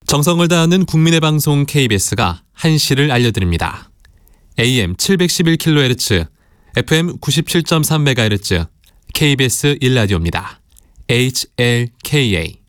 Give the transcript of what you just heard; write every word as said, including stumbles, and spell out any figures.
정성을 다하는 국민의 방송 케이비에스가 한시를 알려드립니다. 에이엠 칠백십일 킬로헤르츠, 에프엠 구십칠 점 삼 메가헤르츠, 케이비에스 일 라디오입니다. 에이치엘케이에이